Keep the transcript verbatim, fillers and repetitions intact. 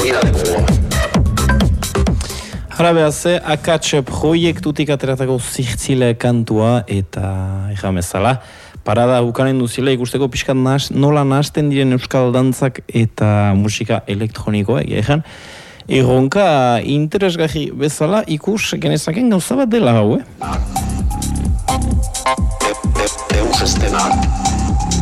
Hara behaz, akatxe proiektutik ateratako zirtzile kantua eta egamezala. Parada bukanen duzile ikusteko pixkat nas, nola nahasten diren euskal dantzak eta musika elektronikoa, egia ezan. Erronka interesgarri bezala ikus genezaken gauza bat dela hau, eh?